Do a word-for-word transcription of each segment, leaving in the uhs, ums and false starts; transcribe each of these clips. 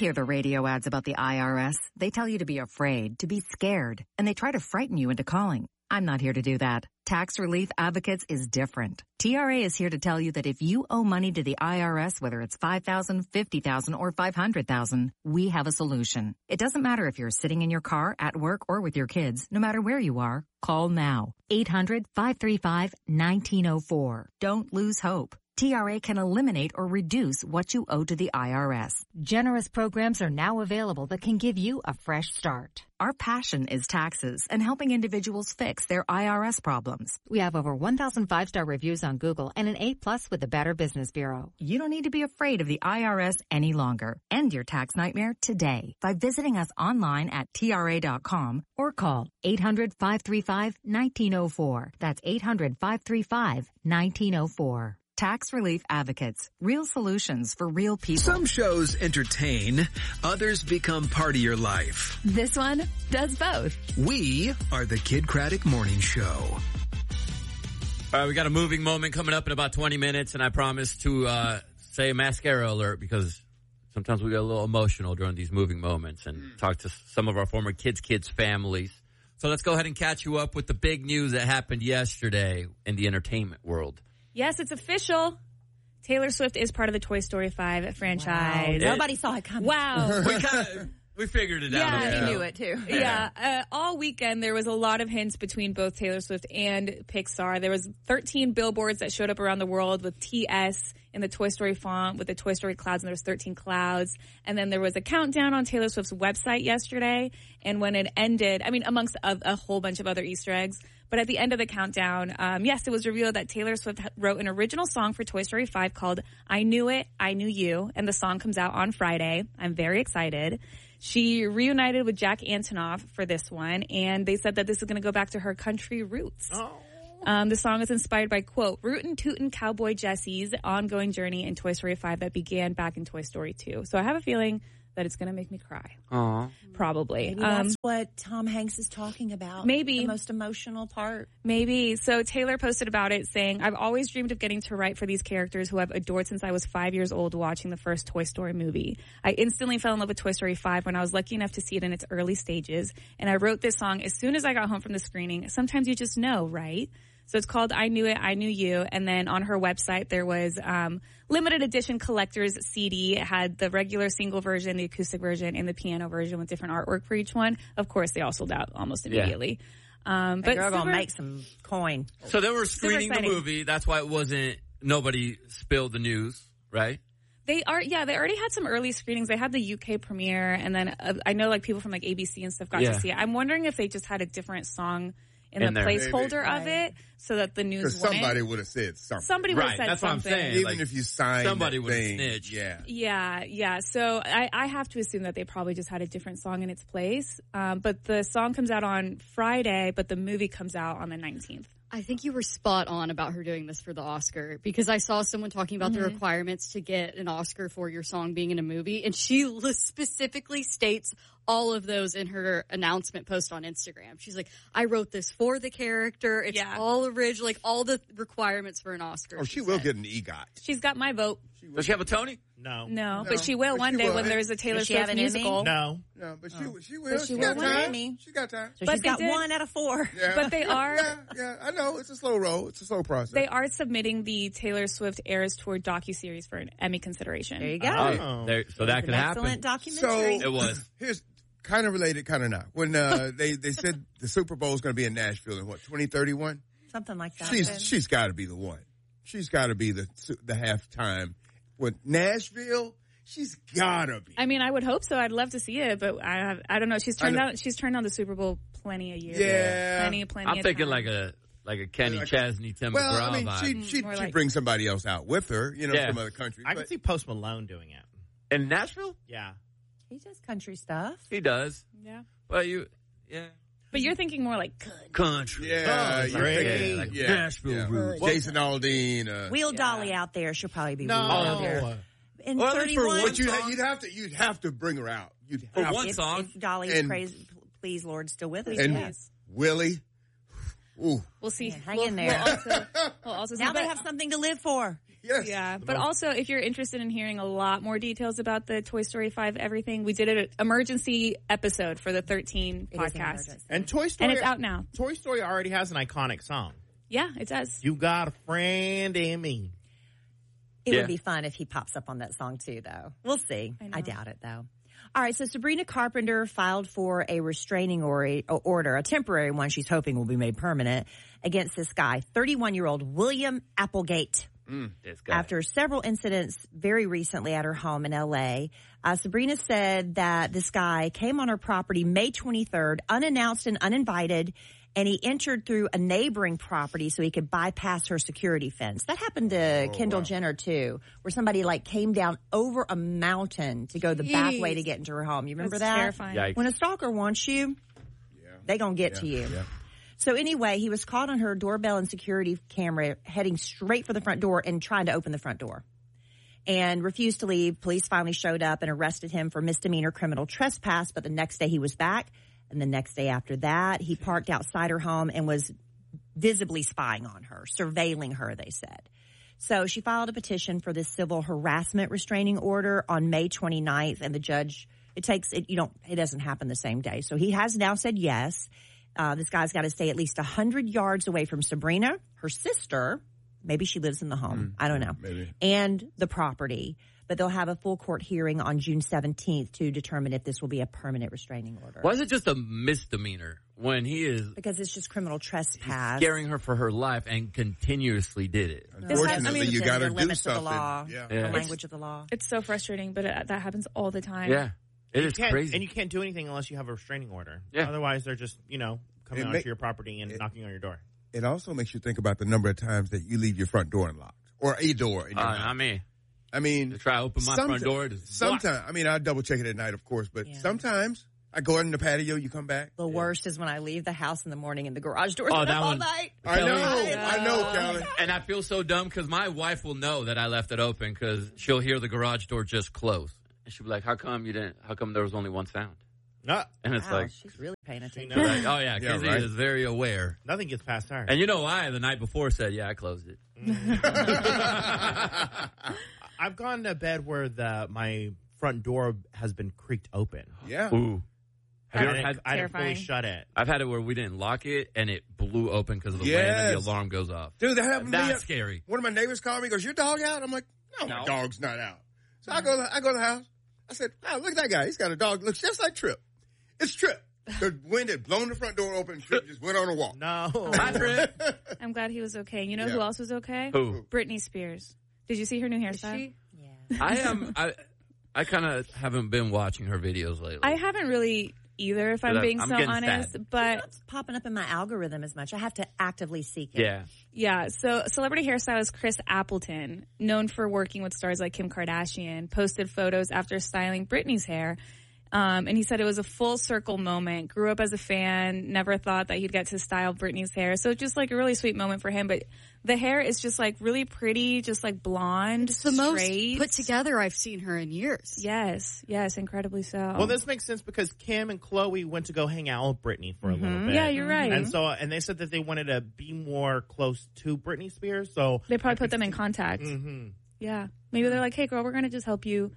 hear the radio ads about the I R S. They tell you to be afraid, to be scared, and they try to frighten you into calling. I'm not here to do that. Tax Relief Advocates is different. T R A is here to tell you that if you owe money to the I R S, whether it's five thousand dollars, fifty thousand dollars, or five hundred thousand dollars, we have a solution. It doesn't matter if you're sitting in your car, at work, or with your kids. No matter where you are, call now. eight hundred, five three five, one nine zero four. Don't lose hope. T R A can eliminate or reduce what you owe to the I R S. Generous programs are now available that can give you a fresh start. Our passion is taxes and helping individuals fix their I R S problems. We have over one thousand five-star reviews on Google and an A plus with the Better Business Bureau. You don't need to be afraid of the I R S any longer. End your tax nightmare today by visiting us online at T R A dot com or call eight hundred, five three five, one nine zero four. That's eight hundred, five three five, one nine zero four. Tax Relief Advocates. Real solutions for real people. Some shows entertain, others become part of your life. This one does both. We are the Kid Craddock Morning Show. All right, we got a moving moment coming up in about twenty minutes, and I promise to uh, say mascara alert because sometimes we get a little emotional during these moving moments and talk to some of our former kids' kids' families. So let's go ahead and catch you up with the big news that happened yesterday in the entertainment world. Yes, it's official. Taylor Swift is part of the Toy Story five franchise. Wow. Nobody saw it coming. Wow. we kinda, we figured it yeah, out. Yeah, we knew it too. Yeah, uh, all weekend there was a lot of hints between both Taylor Swift and Pixar. There was thirteen billboards that showed up around the world with T S in the Toy Story font with the Toy Story clouds, and there was thirteen clouds. And then there was a countdown on Taylor Swift's website yesterday. And when it ended, I mean, amongst a, a whole bunch of other Easter eggs, but at the end of the countdown, um, yes, it was revealed that Taylor Swift wrote an original song for Toy Story five called I Knew It, I Knew You, and the song comes out on Friday. I'm very excited. She reunited with Jack Antonoff for this one, and they said that this is going to go back to her country roots. Oh. Um, the song is inspired by, quote, rootin' tootin' cowboy Jesse's ongoing journey in Toy Story five that began back in Toy Story two. So I have a feeling that it's going to make me cry. Aww. Probably. Maybe um, that's what Tom Hanks is talking about. Maybe. The most emotional part. Maybe. So Taylor posted about it saying, I've always dreamed of getting to write for these characters who I've adored since I was five years old watching the first Toy Story movie. I instantly fell in love with Toy Story five when I was lucky enough to see it in its early stages. And I wrote this song as soon as I got home from the screening. Sometimes you just know, right? So it's called I Knew It, I Knew You. And then on her website, there was um limited edition collector's C D. It had the regular single version, the acoustic version, and the piano version with different artwork for each one. Of course, they all sold out almost immediately. Yeah. Um, but that girl super, gonna make some coin. So they were screening the movie. That's why it wasn't, nobody spilled the news, right? They are, yeah, they already had some early screenings. They had the U K premiere, and then uh, I know like people from like A B C and stuff got yeah. to see it. I'm wondering if they just had a different song in, in the there. placeholder Maybe. of it, so that the news wouldn't. Somebody would have said something. Somebody would have right, said that's something. What I'm saying. Even like, if you signed somebody would have thing, snitched. Yeah. Yeah, yeah. So I, I have to assume that they probably just had a different song in its place. Um, but the song comes out on Friday, but the movie comes out on the nineteenth. I think you were spot on about her doing this for the Oscar, because I saw someone talking about mm-hmm. the requirements to get an Oscar for your song being in a movie, and she specifically states all of those in her announcement post on Instagram. She's like, I wrote this for the character. It's yeah. all original, like all the requirements for an Oscar. Oh, she, she will get an EGOT. She's got my vote. Does she have a Tony? No. No, no but she will but one she day will. when there's a Taylor Swift musical. No. No, but she, oh. she will. But she she got will time. win. She got time. So but she's got did, one out of four. Yeah. But they are. yeah, yeah, I know. It's a slow roll. It's a slow process. They are submitting the Taylor Swift Eras Tour docuseries for an Emmy consideration. There you go. Oh, there, so that could happen. Excellent documentary. So, it was. Here's kind of related, kind of not. When uh, they, they said the Super Bowl is going to be in Nashville in, what, twenty thirty-one? Something like that. She's then. She's got to be the one. She's got to be the the halftime. With Nashville, she's got to be. I mean, I would hope so. I'd love to see it, but I have, I don't know. She's turned out she's turned on the Super Bowl plenty a year. Yeah. Plenty, plenty I'm of thinking time. like a like a Kenny like Chesney, Tim Well, McGraw I mean, vibe. she, she'd, More she'd like- bring somebody else out with her, you know, Yeah. from other countries. I but- can see Post Malone doing it. In Nashville? Yeah. He does country stuff. He does. Yeah. Well, you, yeah. But you're thinking more like good. Country. Yeah, Oh, you're great. thinking, Yeah, like yeah, Nashville yeah. roots. Jason Aldean. Uh, Wheel Yeah. Dolly out there. She'll probably be No. wheeled out there. In Well, at least for thirty-one, one but you'd, song. you'd have to you'd have to bring her out. You'd For have one to. if, song. if Dolly is And- praise, please, Lord, still with us. And yes. Willie. Ooh. We'll see. Yeah, hang we'll, in there. We'll also, we'll also see. Now they But have something to live for. Yes. Yeah, but also if you're interested in hearing a lot more details about the Toy Story five everything, we did an emergency episode for the thirteen It is an podcast. emergency. And Toy Story, And it's out now. Toy Story already has an iconic song. Yeah, it does. You got a friend in me. It Yeah. would be fun if he pops up on that song too, though. We'll see. I know. I, doubt it, though. All right, so Sabrina Carpenter filed for a restraining or- order, a temporary one she's hoping will be made permanent, against this guy, thirty-one-year-old William Applegate. Mm, this guy. After several incidents very recently at her home in L A, uh, Sabrina said that this guy came on her property May twenty-third, unannounced and uninvited, and he entered through a neighboring property so he could bypass her security fence. That happened to Oh, Kendall wow. Jenner, too, where somebody, like, came down over a mountain to go the back Jeez. way to get into her home. You remember That's that? terrifying. Yikes. When a stalker wants you, Yeah. they gonna get Yeah, to you. yeah. So anyway, he was caught on her doorbell and security camera heading straight for the front door and trying to open the front door and refused to leave. Police finally showed up and arrested him for misdemeanor criminal trespass, but the next day he was back. And the next day after that, he parked outside her home and was visibly spying on her, surveilling her, they said. So she filed a petition for this civil harassment restraining order on May twenty-ninth, and the judge, it takes, it, you don't, it doesn't happen the same day. So he has now said yes. Uh, this guy's got to stay at least one hundred yards away from Sabrina, her sister. Maybe she lives in the home. I don't know. Maybe. And the property. But they'll have a full court hearing on June seventeenth to determine if this will be a permanent restraining order. Why is it just a misdemeanor when he is Because it's just criminal trespass. scaring her for her life and continuously did it? Unfortunately, I mean, you it's got to the do limits of the something. law. Yeah. The Yeah. language of the law. It's so frustrating, but it, that happens all the time. Yeah. It You is can't- crazy. And you can't do anything unless you have a restraining order. Yeah. Otherwise, they're just, you know, coming It onto make- your property and it- knocking on your door. It also makes you think about the number of times that you leave your front door unlocked or a door in your uh, house. I mean, I mean, to try to open my front door. To Sometimes, I mean, I double check it at night, of course, but Yeah. sometimes I go out in the patio, you come back. The worst is when I leave the house in the morning and the garage doors Oh, are that up all one- night. I know, Kelly. I know, Callie. And I feel so dumb because my wife will know that I left it open because she'll hear the garage door just close. And she'll be like, how come you didn't, how come there was only one sound? No, And it's Wow, like, she's really paying attention. knows. like, oh yeah, Yeah, Kizzy right. is very aware. nothing gets past her. And you know why? The night before said, yeah, I closed it. I've gone to bed where the my front door has been creaked open. Yeah. Ooh. Have you I ever didn't, had, I didn't fully Terrifying. shut it. I've had it where we didn't lock it and it blew open because of the wind and Yes. the alarm goes off. Dude, that happened to me. That's scary. One of my neighbors called me, goes, your dog out? I'm like, no, my No. dog's not out. So I go, I go to the house. I said, wow, look at that guy. He's got a dog. Looks just like Trip. It's Trip. The wind had blown the front door open and Trip just went on a walk. No. Hi, Trip. I'm glad he was okay. You know Yeah. who else was okay? Who? Britney Spears. Did you see her new Is hairstyle? she? Yeah. I am. I I kind of haven't been watching her videos lately. I haven't really either, if I'm But I'm- being I'm so getting honest. sad. But It's not popping up in my algorithm as much. I have to actively seek it. yeah. yeah, so celebrity hairstylist Chris Appleton, known for working with stars like Kim Kardashian, posted photos after styling Britney's hair. Um, and he said it was a full circle moment. Grew up as a fan, never thought that he'd get to style Britney's hair. So just like a really sweet moment for him. But the hair is just like really pretty, just like blonde, It's the most straight. put together I've seen her in years. Yes, yes, incredibly so. Well, this makes sense because Kim and Chloe went to go hang out with Britney for a little bit. yeah, you're right. And so, and they said that they wanted to be more close to Britney Spears. So They probably put them in contact. hmm Yeah. Maybe they're like, hey, girl, we're going to just help you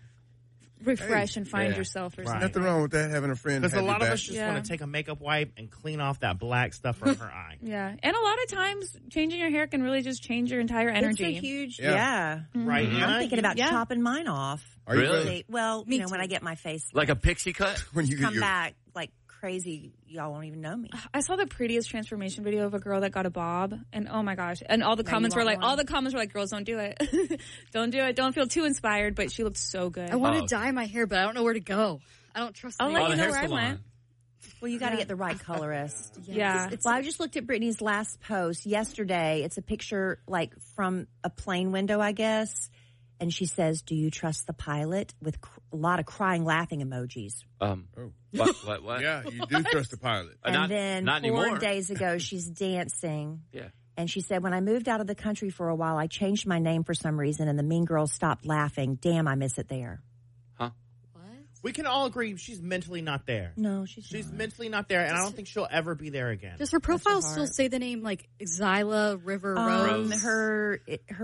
refresh Hey, and find yeah. yourself or Right. something. Nothing wrong with that, having a friend. Because a have your lot of back. us just Yeah. want to take a makeup wipe and clean off that black stuff from her eye. Yeah. And a lot of times, changing your hair can really just change your entire energy. It's a huge, Yeah. yeah. Right? I'm Anna? thinking about Yeah. chopping mine off. Are you Really? really? They- Well, Me you know, when too. I get my face Like a pixie cut? When you get come your, back like crazy, y'all won't even know me. I saw the prettiest transformation video of a girl that got a bob, and oh my gosh! And all the Now comments you were want like, one? all the comments were like, "Girls, don't do it, don't do it, don't feel too inspired." But she looked so good. I want to Oh. dye my hair, but I don't know where to go. I don't trust I'll anyone. let Oh, you the know hair where I salon. went. Well, you got to Yeah. get the right colorist. Yeah. Well, I just looked at Brittany's last post yesterday. It's a picture like from a plane window, I guess. And she says, "Do you trust the pilot?" with cr- a lot of crying, laughing emojis. Um, Oh. what? What? What? Yeah, you do trust the pilot. Uh, And not- then not four anymore. days ago, she's dancing. Yeah. And she said, "When I moved out of the country for a while, I changed my name for some reason, and the mean girls stopped laughing. Damn, I miss it there." What? We can all agree she's mentally not there. No, she's She's not. mentally not there, and I don't think she'll ever be there again. Does her profile her still heart. say the name like Xyla River Um, Rose? her it- her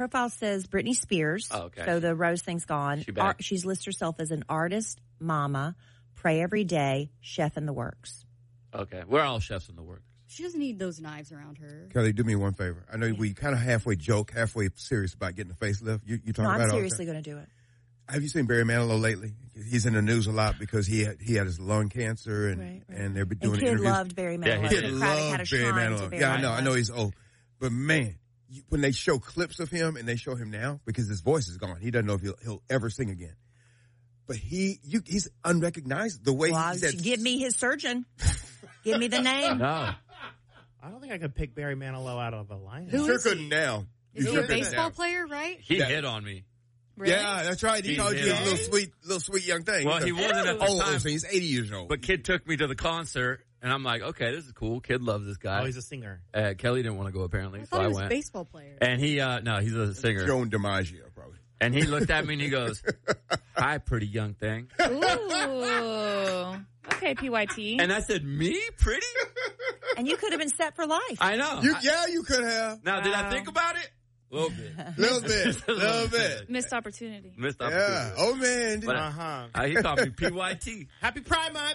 profile says Britney Spears. Oh, okay. So the Rose thing's gone. She back. Ar- she's listed herself as an artist, mama, pray every day, chef in the works. Okay. We're all chefs in the works. She doesn't need those knives around her. Kelly, do me one favor. I know we kind of halfway joke, halfway serious about getting a facelift. You, you talking No, about I'm it all the seriously time? going to do it. Have you seen Barry Manilow lately? He's in the news a lot because he had, he had his lung cancer, and Right, right. and they're doing And Kid interviews. loved Barry Manilow. Yeah, he Kid did. Kid Craddock had a loved Barry shrine to Manilow. Barry Yeah, I know. Manilow. I know he's old, but man, you, when they show clips of him and they show him now, because his voice is gone, he doesn't know if he'll, he'll ever sing again. But he, you, he's unrecognizable. The way Well, he's at, give me his surgeon. Give me the name. No. I don't think I could pick Barry Manilow out of a lineup. Who sure is couldn't he? now. Is You he sure a couldn't baseball now. player, right? He Yeah. hit on me. Really? Yeah, that's right. He He called hit you a on little me. sweet, little sweet young thing. Well, He's he a- wasn't at the Oh, time. so he's eighty years old. But Kid took me to the concert, and I'm like, okay, this is cool. Kid loves this guy. Oh, he's a singer. uh, Kelly didn't want to go, apparently, I so thought I he was a went. baseball player. And he, uh, no, he's a singer. Joan DiMaggio, probably. And he looked at me and he goes, hi, pretty young thing. Ooh. Okay, P Y T. And I said, me? Pretty? And you could have been set for life. I know. You, I- yeah, you could have. now, did I Wow. think about it? A little bit. Little bit, little bit. Missed opportunity. Missed Yeah. opportunity. Oh man. But, Uh huh. uh, he called me P Y T. Happy Pride Month.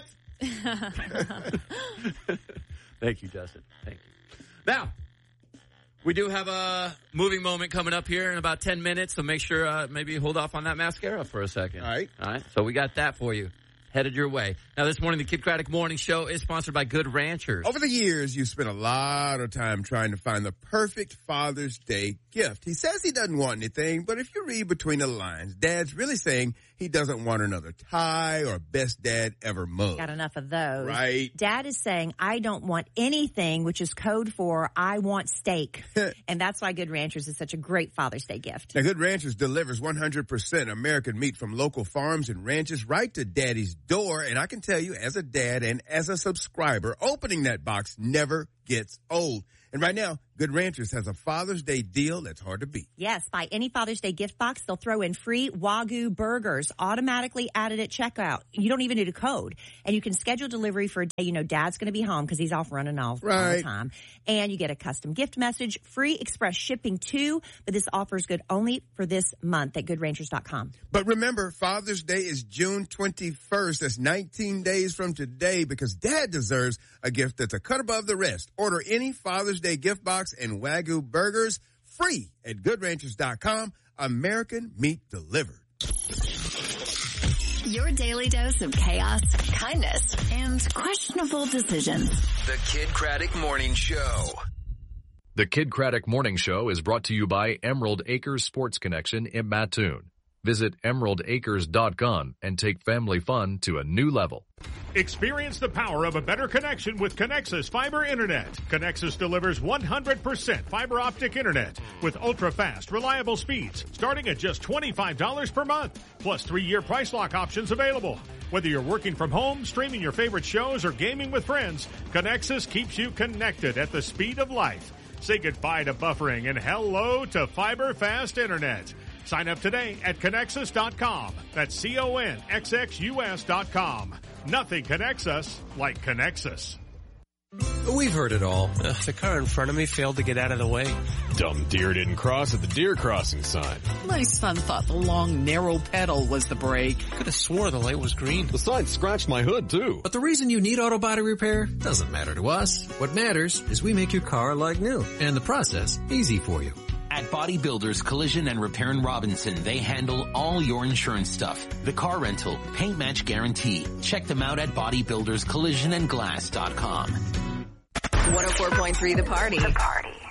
Thank you, Justin. Thank you. Now, we do have a moving moment coming up here in about ten minutes, so make sure uh, maybe hold off on that mascara for a second. All right. All right. So we got that for you. Headed your way. Now, this morning, the Kid Craddock Morning Show is sponsored by Good Ranchers. Over the years, you've spent a lot of time trying to find the perfect Father's Day gift. He says he doesn't want anything, but if you read between the lines, Dad's really saying he doesn't want another tie or best dad ever mug. Got enough of those. Right. Dad is saying, I don't want anything, which is code for I want steak. And that's why Good Ranchers is such a great Father's Day gift. Now, Good Ranchers delivers one hundred percent American meat from local farms and ranches right to Daddy's door. And I can tell you, as a dad and as a subscriber, opening that box never gets old. And right now, Good Ranchers has a Father's Day deal that's hard to beat. Yes, buy any Father's Day gift box, they'll throw in free Wagyu burgers automatically added at checkout. You don't even need a code. And you can schedule delivery for a day you know Dad's going to be home because he's off running off all the Right. time. And you get a custom gift message, free express shipping too. But this offer is good only for this month at good ranchers dot com. But remember, Father's Day is June twenty-first. That's nineteen days from today, because Dad deserves a gift that's a cut above the rest. Order any Father's Day gift box and Wagyu burgers free at good ranchers dot com. American meat delivered. Your daily dose of chaos, kindness, and questionable decisions. The Kid Craddock Morning Show. The Kid Craddock Morning Show is brought to you by Emerald Acres Sports Connection in Mattoon. Visit emerald acres dot com and take family fun to a new level. Experience the power of a better connection with Connexus Fiber Internet. Connexus delivers one hundred percent fiber optic internet with ultra-fast, reliable speeds starting at just twenty-five dollars per month, plus three-year price lock options available. Whether you're working from home, streaming your favorite shows, or gaming with friends, Connexus keeps you connected at the speed of life. Say goodbye to buffering and hello to fiber fast internet. Sign up today at Connexus dot com. That's C O N X X U S dot com. Nothing connects us like Connexus. We've heard it all. Uh, the car in front of me failed to get out of the way. Dumb deer didn't cross at the deer crossing sign. My son thought the long, narrow pedal was the brake. Could have swore the light was green. The sign scratched my hood, too. But the reason you need auto body repair doesn't matter to us. What matters is we make your car like new, and the process easy for you. At Body Builders Collision and Repair in Robinson, they handle all your insurance stuff. The car rental, paint match guarantee. Check them out at body builders collision and glass dot com. one oh four point three The Party. The Party.